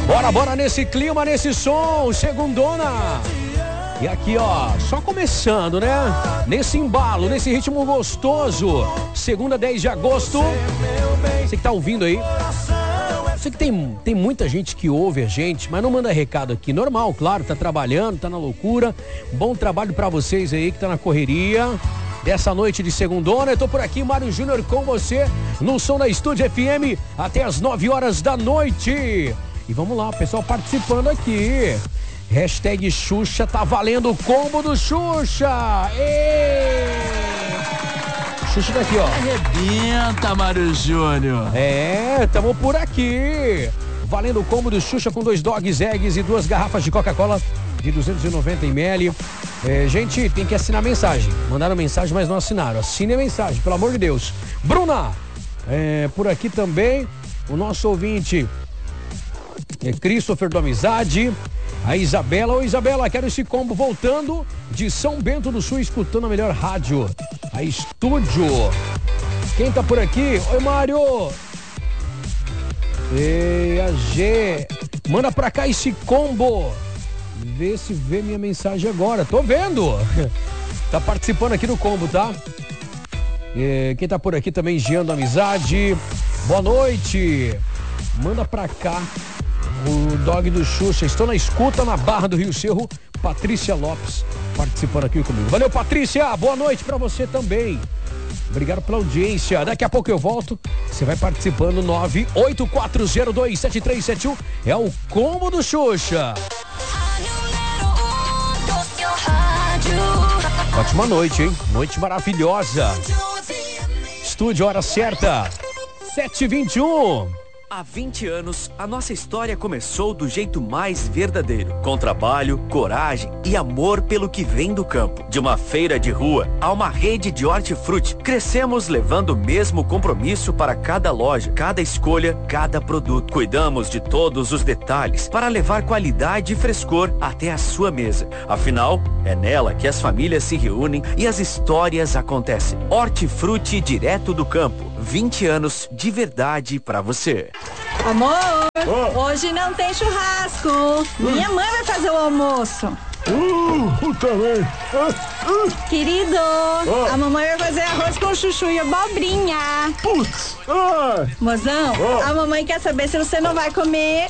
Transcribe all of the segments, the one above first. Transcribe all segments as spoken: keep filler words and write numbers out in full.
Bora, bora nesse clima, nesse som, segundona. E aqui, ó, só começando, né? Nesse embalo, nesse ritmo gostoso. Segunda, dez de agosto. Você que tá ouvindo aí. Sei que tem, tem muita gente que ouve a gente, mas não manda recado aqui. Normal, claro, tá trabalhando, tá na loucura. Bom trabalho pra vocês aí que tá na correria dessa noite de segundona. Eu tô por aqui, Mário Júnior, com você no som da Estúdio F M até as nove horas da noite. E vamos lá, pessoal participando aqui. Hashtag Xuxa, tá valendo o combo do Xuxa. Êêêê! Xuxa daqui, ó. Arrebenta, Mário Júnior. É, tamo por aqui. Valendo o combo do Xuxa com dois dogs, eggs e duas garrafas de Coca-Cola de duzentos e noventa mililitros. É, gente, tem que assinar a mensagem. Mandaram mensagem, mas não assinaram. Assine a mensagem, pelo amor de Deus. Bruna, é, por aqui também, o nosso ouvinte é Christopher do Amizade. A Isabela, ô Isabela, quero esse combo voltando de São Bento do Sul, escutando a melhor rádio, a Estúdio. Quem tá por aqui? Oi, Mário. E a G, manda pra cá esse combo. Vê se vê minha mensagem agora. Tô vendo. Tá participando aqui do combo, tá? E quem tá por aqui também, Jean do Amizade. Boa noite. Manda pra cá o dog do Xuxa. Estou na escuta na Barra do Rio Cerro. Patrícia Lopes participando aqui comigo. Valeu, Patrícia. Boa noite pra você também. Obrigado pela audiência. Daqui a pouco eu volto. Você vai participando. nove oito quatro zero dois sete três sete um. É o combo do Xuxa. Ótima noite, hein? Noite maravilhosa. Estúdio, hora certa. sete e vinte e um. Há vinte anos, a nossa história começou do jeito mais verdadeiro, com trabalho, coragem e amor pelo que vem do campo. De uma feira de rua a uma rede de hortifruti, crescemos levando o mesmo compromisso para cada loja, cada escolha, cada produto. Cuidamos de todos os detalhes para levar qualidade e frescor até a sua mesa. Afinal, é nela que as famílias se reúnem e as histórias acontecem. Hortifruti direto do campo. vinte anos de verdade pra você. Amor, oh. Hoje não tem churrasco. Uh. Minha mãe vai fazer o almoço. Uh, também. Uh, uh. Querido, oh. A mamãe vai fazer arroz com chuchu e abobrinha. Putz. Uh. Mozão, oh. A mamãe quer saber se você não vai comer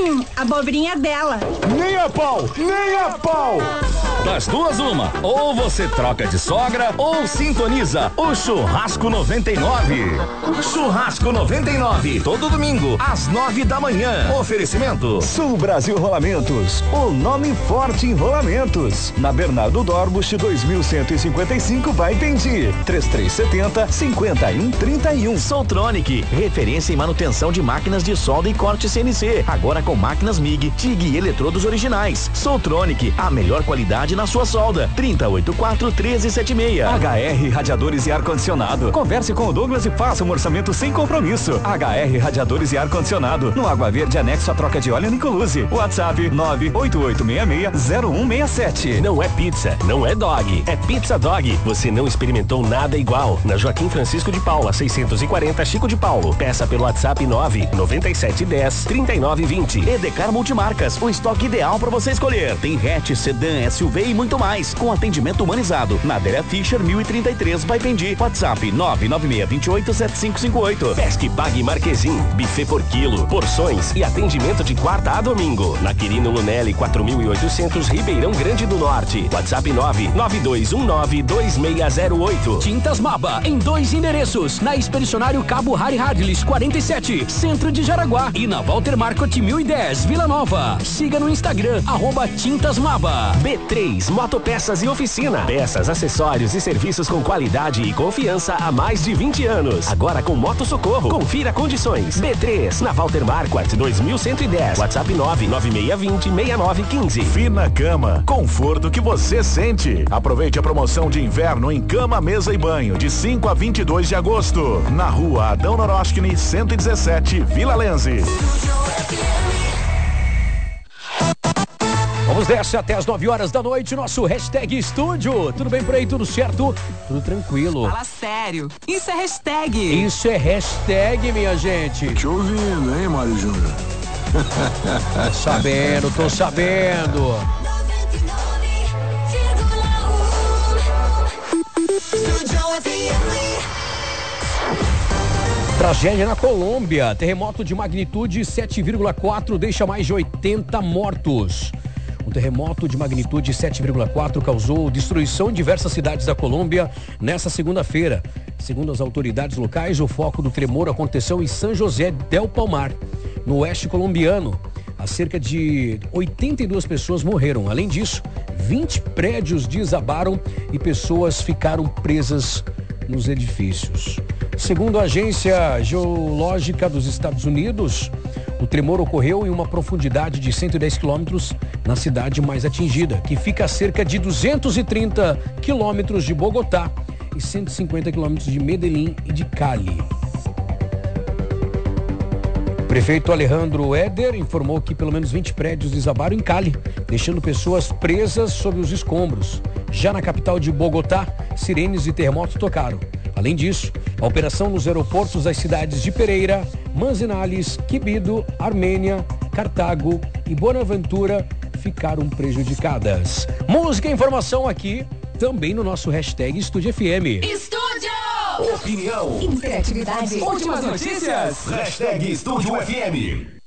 a abobrinha dela. Nem a pau, nem a pau. Das duas, uma. Ou você troca de sogra ou sintoniza o Churrasco noventa e nove. Churrasco noventa e nove, todo domingo, às nove da manhã. Oferecimento Sul Brasil Rolamentos, o nome forte em rolamentos. Na Bernardo Dorbusch, dois mil cento e cinquenta e cinco, Baipendi. três três sete zero, cinco um três um. Soltronic, referência em manutenção de máquinas de solda e corte C N C. Agora com máquinas M I G, T I G e eletrodos originais. Soltronic, a melhor qualidade na sua solda. trinta e oito quatro, treze setenta e seis. H R Radiadores e Ar-Condicionado. Converse com o Douglas e faça um orçamento sem compromisso. H R Radiadores e Ar-Condicionado. No Água Verde, anexo à troca de óleo Nicoluse. WhatsApp nove oito oito seis seis zero um seis sete. Não é pizza, não é dog, é Pizza Dog. Você não experimentou nada igual. Na Joaquim Francisco de Paula, seiscentos e quarenta, Chico de Paulo. Peça pelo WhatsApp nove nove sete um zero, três nove dois zero. Edecar Multimarcas, o estoque ideal para você escolher. Tem hatch, sedã, S U V e muito mais, com atendimento humanizado. Na Adélia Fischer, mil e trinta e três, Baipendi. WhatsApp nove nove seis dois oito sete cinco cinco oito. Pesque Pague Marquezim, buffet por quilo, porções e atendimento de quarta a domingo. Na Quirino Lunelli, quatro mil e oitocentos, Ribeirão Grande do Norte. WhatsApp nove nove dois um nove dois seis zero oito. Tintas Maba, em dois endereços. Na Expedicionário Cabo Harry Hadlis, quarenta e sete, Centro de Jaraguá. E na Walter Marcot mil e dez, Vila Nova. Siga no Instagram, arroba Tintas Maba. B três Motopeças e Oficina. Peças, acessórios e serviços com qualidade e confiança há mais de vinte anos. Agora com Moto Socorro. Confira condições. B três, na Walter Marquardt dois mil cento e dez. WhatsApp nove nove seis dois zero seis nove um cinco. Fina Cama, conforto que você sente. Aproveite a promoção de inverno em cama, mesa e banho de cinco a vinte e dois de agosto. Na rua Adão Noroskini, cento e dezessete, Vila Lenze. Vamos dessa até as nove horas da noite, nosso hashtag Estúdio. Tudo bem por aí, tudo certo? Tudo tranquilo. Fala sério, isso é hashtag. Isso é hashtag, minha gente. Te ouvindo, hein, Mário Júnior? Tô sabendo, tô sabendo. Tragédia na Colômbia. Terremoto de magnitude sete vírgula quatro deixa mais de oitenta mortos. Um terremoto de magnitude sete vírgula quatro causou destruição em diversas cidades da Colômbia nesta segunda-feira. Segundo as autoridades locais, o foco do tremor aconteceu em São José del Palmar, no oeste colombiano. Há cerca de oitenta e duas pessoas morreram. Além disso, vinte prédios desabaram e pessoas ficaram presas nos edifícios. Segundo a Agência Geológica dos Estados Unidos, o tremor ocorreu em uma profundidade de cento e dez quilômetros na cidade mais atingida, que fica a cerca de duzentos e trinta quilômetros de Bogotá e cento e cinquenta quilômetros de Medellín e de Cali. O prefeito Alejandro Eder informou que pelo menos vinte prédios desabaram em Cali, deixando pessoas presas sob os escombros. Já na capital de Bogotá, sirenes de terremoto tocaram. Além disso, a operação nos aeroportos das cidades de Pereira, Manzanares, Quibdó, Armênia, Cartago e Bonaventura ficaram prejudicadas. Música e informação aqui, também no nosso hashtag Estúdio F M. Estúdio! Opinião. Interatividade. Últimas notícias. Hashtag Estúdio F M.